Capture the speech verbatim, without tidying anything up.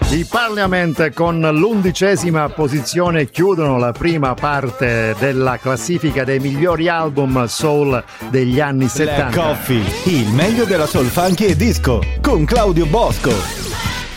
I Parliament con l'undicesima posizione chiudono la prima parte della classifica dei migliori album soul degli anni settanta. Black Coffee, il meglio della soul funky e disco con Claudio Bosco.